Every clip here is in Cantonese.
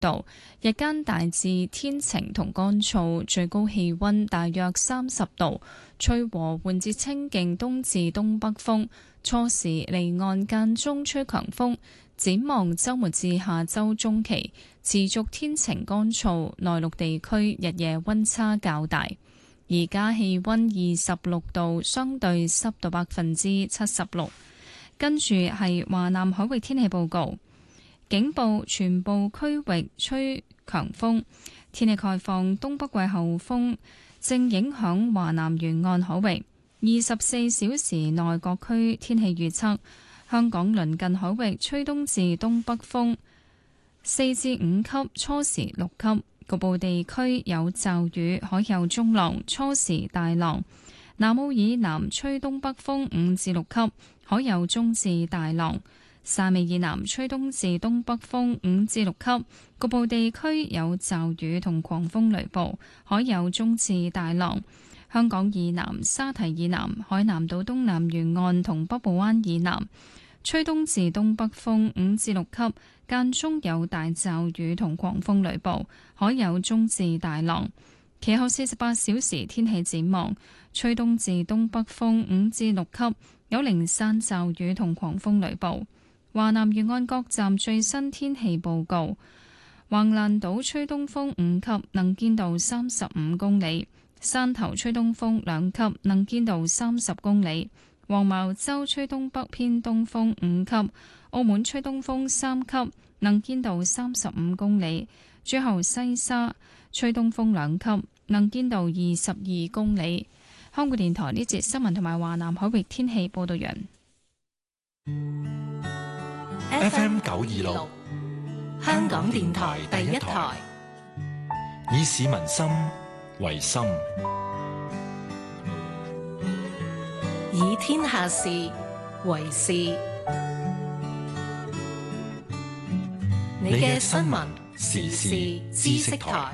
度，日間大致天晴同乾燥，最高氣溫大約30度，吹和緩至清勁東至東北風，初時離岸間中吹強風。展望週末至下週中期，持續天晴乾燥，內陸地區日夜溫差較大。而家氣溫26度，相對濕度76%。跟住係華南海域天氣報告，警報全部區域吹強風，天氣概況，東北季候風正影響華南沿岸海域。24小時內各區天氣預測，香港鄰近海域吹東至東北風4至5級，初時6級，局部地區有驟雨，海有中浪，初時大浪。南澳以南吹東北風5至6級，海有中至大浪。汕尾以南吹東至東北風5至6級，局部地區有驟雨同狂風雷暴，海有中至大浪。香港以南、沙堤以南、海南島東南沿岸同北部灣以南吹東至東北風5至6級，間中有大驟雨同狂風雷暴，海有中至大浪。其後48小時天氣展望，吹東至東北風5至6級，有零散驟雨同狂風雷暴。華南沿岸各站最新天氣報告：橫瀾島吹東風5級，能見度35公里；汕頭吹東風2級，能見度30公里；黃茅洲吹東北偏東風5級；澳門吹東風3級，能見度35公里；最後西沙吹東風2級，能見度22公里。香港電台呢節新聞同埋華南海域天氣報道完。 FM 926，香港電台第一台，以市民心為心， 以天下事為事。你嘅新聞時事知識台。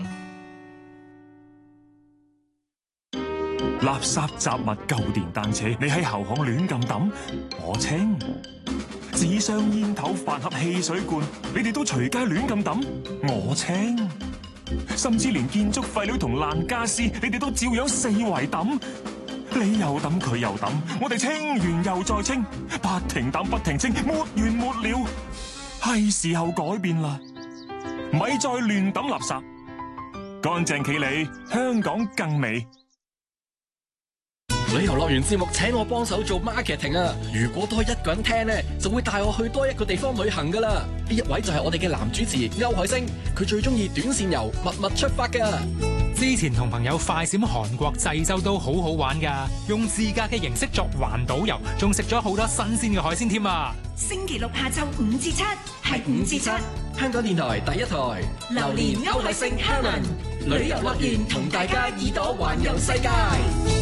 垃圾雜物舊電單車，你喺後巷亂咁抌，我清；紙箱煙頭飯盒汽水罐，你哋都隨街亂咁抌，我清；甚至連建築廢料同爛家私，你哋都照樣四圍抌，你又抌佢又抌，我哋清完又再清，不停抌不停清，沒完沒了。係時候改變啦，咪再亂抌垃圾，乾淨企理，香港更美。 旅遊樂園節目請我幫手做 marketing 啊！如果多一個人聽呢，就會帶我去多一個地方旅行噶啦。呢一位就係我哋嘅男主持歐海星，佢最中意短線遊，密密出發噶。 之前同朋友快閃韓國濟州都好好玩噶，用自駕嘅形式作環島遊，仲食咗好多新鮮嘅海鮮添啊！ 星期六下晝5至7，係5至7。 香港電台第一台， 榴蓮歐海星 Helen 旅遊樂園同大家耳朵環遊世界。